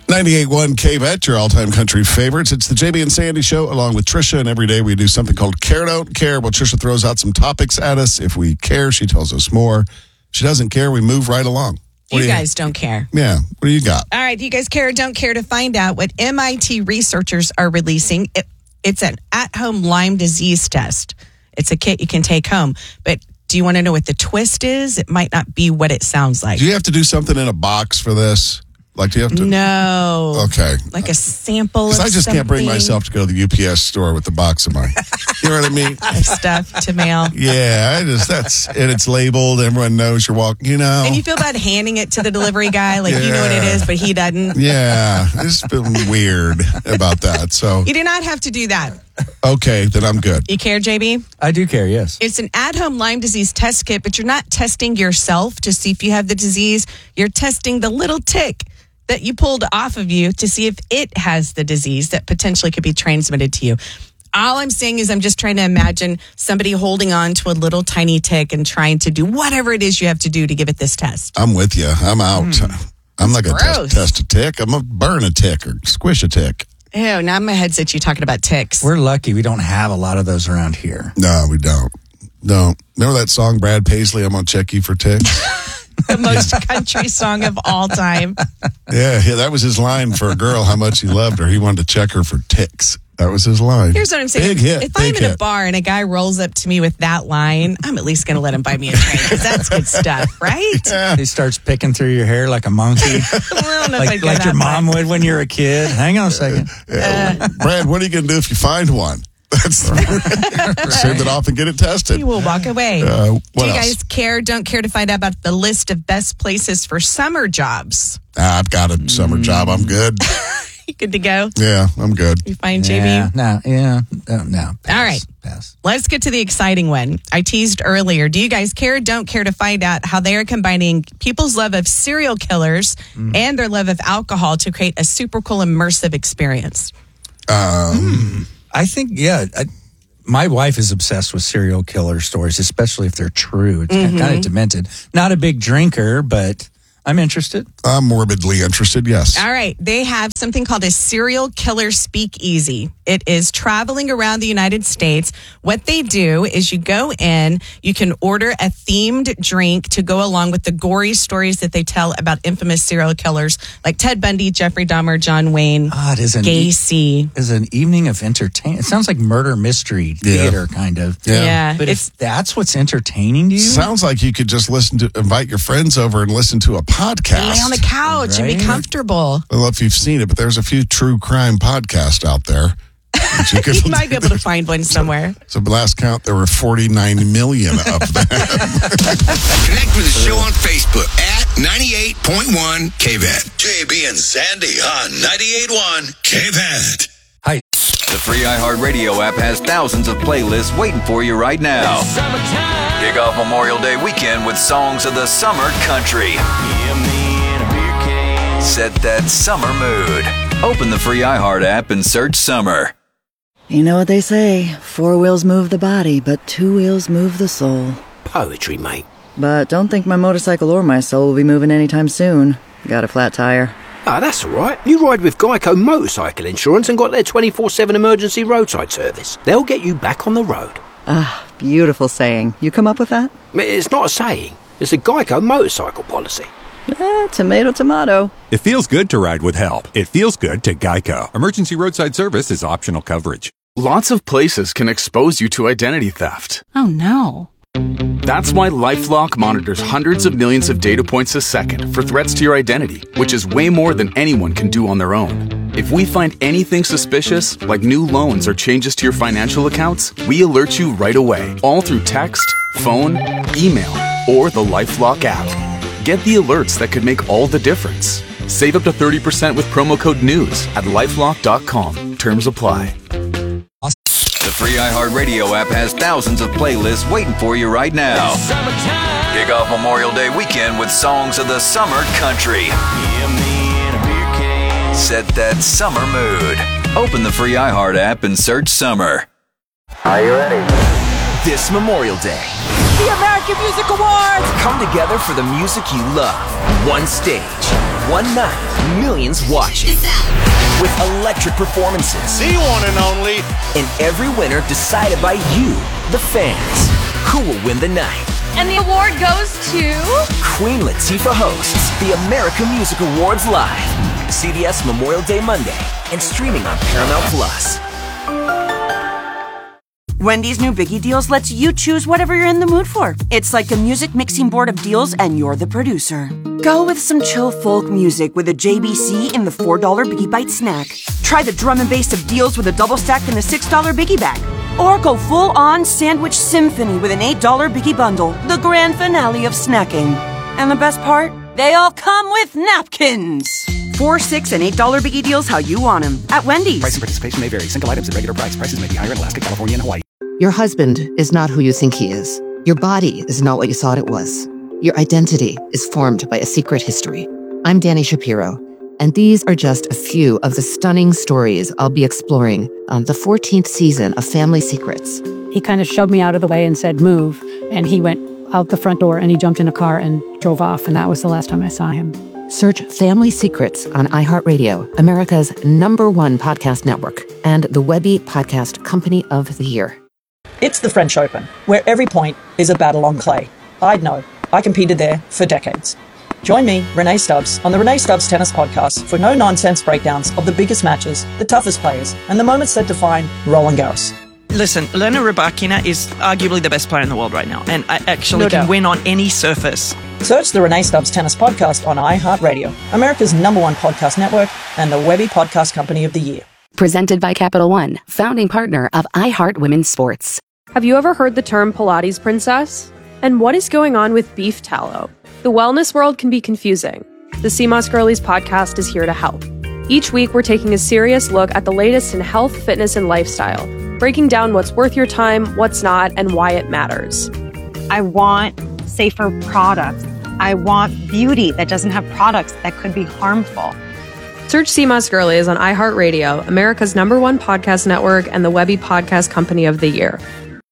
98.1 KVET, your all-time country favorites. It's the JB and Sandy Show, along with Trisha, and every day we do something called Care Don't Care. Well, Trisha throws out some topics at us. If we care, she tells us more. If she doesn't care, we move right along. You guys don't care. Yeah. What do you got? All right. Do you guys care or don't care to find out what MIT researchers are releasing? It's an at-home Lyme disease test. It's a kit you can take home. But do you want to know what the twist is? It might not be what it sounds like. Do you have to do something in a box for this? Like, do you have to? No. Okay. Like a sample of Because I just something. can't bring myself to go to the UPS store with the box of mine. You know what I mean? Stuff to mail. Yeah, and it's labeled. Everyone knows you're walking, And you feel bad handing it to the delivery guy, like you know what it is, but he doesn't. Yeah, it's been weird about that. So You do not have to do that. okay, then I'm good. You care, JB? I do care, yes. It's an at-home Lyme disease test kit, but you're not testing yourself to see if you have the disease. You're testing the little tick that you pulled off of you to see if it has the disease that potentially could be transmitted to you. All I'm saying is I'm just trying to imagine somebody holding on to a little tiny tick and trying to do whatever it is you have to do to give it this test. I'm with you. I'm out. I'm not going to gross. test a tick. I'm going to burn a tick or squish a tick. Ew, now my head's you talking about ticks. We're lucky we don't have a lot of those around here. No, we don't. No. Remember that song, Brad Paisley, I'm going to check you for ticks? The most country song of all time. Yeah, that was his line for a girl, how much he loved her. He wanted to check her for ticks. That was his line. Here's what I'm saying. Big hit. If I'm in a bar and a guy rolls up to me with that line, I'm at least going to let him buy me a drink because that's good stuff, right? He starts picking through your hair like a monkey. I don't know if I'd go like that your far. mom would when you were a kid. Hang on a second. Brad, what are you going to do if you find one? Send it off and get it tested. You will walk away. What Do you else? guys care? Don't care to find out about the list of best places for summer jobs? I've got a summer job. I'm good. You good to go? Yeah, I'm good. You fine, JB? No. Pass, All right. Pass. Let's get to the exciting one. I teased earlier. Do you guys care or don't care to find out how they are combining people's love of serial killers and their love of alcohol to create a super cool immersive experience? I think, my wife is obsessed with serial killer stories, especially if they're true. It's kind of demented. Not a big drinker, but I'm interested. I'm morbidly interested, yes. All right. They have something called a serial killer speakeasy. It is traveling around the United States. What they do is you go in, you can order a themed drink to go along with the gory stories that they tell about infamous serial killers like Ted Bundy, Jeffrey Dahmer, John Wayne, It is Gacy. is an evening of entertainment. It sounds like murder mystery theater, kind of. Yeah. But if that's what's entertaining to you, Sounds like you could just invite your friends over and listen to a podcast. Lay on the couch and be Right. comfortable. I don't know if you've seen it, but there's a few true crime podcasts out there. that you could- You might be able to find one somewhere. So last count, there were 49 million of them. Connect with the show on Facebook at 98.1 KVET. JB and Sandy on 98.1 KVET. hi. The free iHeartRadio app has thousands of playlists waiting for you right now. Kick off Memorial Day weekend with songs of the summer country. Set that summer mood. Open the free iHeart app and search summer. You know what they say, 4 wheels move the body, but 2 wheels move the soul. Poetry, mate. But don't think my motorcycle or my soul will be moving anytime soon. Got a flat tire. Ah, that's all right. You ride with Geico Motorcycle Insurance and got their 24/7 emergency roadside service. They'll get you back on the road. Ah, beautiful saying. You come up with that? It's not a saying. It's a Geico motorcycle policy. Tomato, tomato. It feels good to ride with help. It feels good to Geico. Emergency roadside service is optional coverage. Lots of places can expose you to identity theft. Oh no. That's why LifeLock monitors hundreds of millions of data points a second for threats to your identity, which is way more than anyone can do on their own. If we find anything suspicious, like new loans or changes to your financial accounts, we alert you right away, all through text, phone, email, or the LifeLock app. Get the alerts that could make all the difference. Save up to 30% with promo code NEWS at LifeLock.com. Terms apply. The free iHeartRadio app has thousands of playlists waiting for you right now. Kick off Memorial Day weekend with songs of the summer country. Set that summer mood. Open the free iHeart app and search summer. Are you ready? This Memorial Day, the American Music Awards come together for the music you love. One stage, one night, millions watching. With electric performances. The one and only. And every winner decided by you, the fans. Who will win the night? And the award goes to... Queen Latifah hosts the America Music Awards live. CBS Memorial Day Monday and streaming on Paramount Plus. Wendy's new Biggie Deals lets you choose whatever you're in the mood for. It's like a music mixing board of deals and you're the producer. Go with some chill folk music with a JBC in the $4 Biggie Bite snack. Try the drum and bass of deals with a double stack in the $6 Biggie Bag. Or go full-on sandwich symphony with an $8 Biggie Bundle, the grand finale of snacking. And the best part? They all come with napkins. $4, $6, and $8 Biggie Deals how you want them at Wendy's. Price and participation may vary. Single items at regular price. Prices may be higher in Alaska, California, and Hawaii. Your husband is not who you think he is. Your body is not what you thought it was. Your identity is formed by a secret history. I'm Danny Shapiro, and these are just a few of the stunning stories I'll be exploring on the 14th season of Family Secrets. He kind of shoved me out of the way and said, move. And he went out the front door and he jumped in a car and drove off. And that was the last time I saw him. Search Family Secrets on iHeartRadio, America's #1 podcast network, and the Webby Podcast Company of the Year. It's the French Open, where every point is a battle on clay. I'd know. I competed there for decades. Join me, Renee Stubbs, on the Renee Stubbs Tennis Podcast for no-nonsense breakdowns of the biggest matches, the toughest players, and the moments that define Roland Garros. Listen, Elena Rybakina is arguably the best player in the world right now, and I actually can win on any surface. Search the Renee Stubbs Tennis Podcast on iHeartRadio, America's #1 podcast network, and the Webby Podcast Company of the Year. Presented by Capital One, founding partner of iHeart Women's Sports. Have you ever heard the term Pilates princess? And what is going on with beef tallow? The wellness world can be confusing. The CMOS Girlies podcast is here to help. Each week, we're taking a serious look at the latest in health, fitness, and lifestyle, breaking down what's worth your time, what's not, and why it matters. I want safer products. I want beauty that doesn't have products that could be harmful. Search CMOS Girlies on iHeartRadio, America's #1 podcast network, and the Webby Podcast Company of the Year.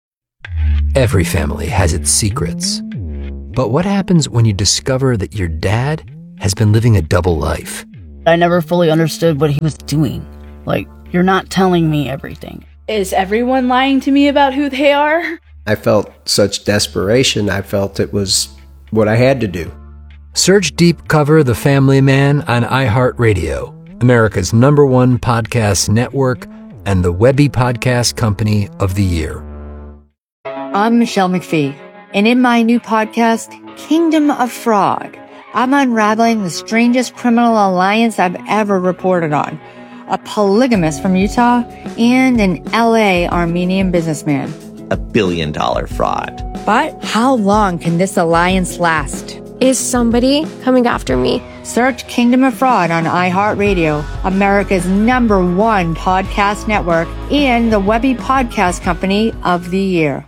Every family has its secrets. But what happens when you discover that your dad has been living a double life? I never fully understood what he was doing. Like, you're not telling me everything. Is everyone lying to me about who they are? I felt such desperation. I felt it was what I had to do. Search Deep Cover The Family Man on iHeartRadio, America's #1 podcast network, and the Webby Podcast Company of the Year. I'm Michelle McPhee, and in my new podcast, Kingdom of Fraud, I'm unraveling the strangest criminal alliance I've ever reported on. A polygamist from Utah and an LA Armenian businessman. $1 billion fraud. But how long can this alliance last? Is somebody coming after me? Search Kingdom of Fraud on iHeartRadio, America's #1 podcast network, and the Webby Podcast Company of the Year.